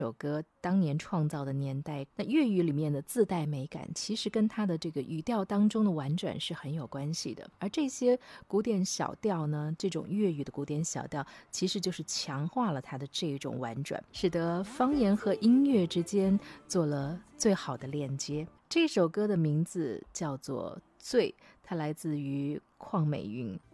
首歌当年创造的年代，那粤语里面的自带美感，其实跟它的这个语调当中的婉转是很有关系的。而这些古典小调呢，这种粤语的古典小调，其实就是强化了它的这种婉转，使得方言和音乐之间做了最好的链接。这首歌的名字叫做《醉》，它来自于邝美云。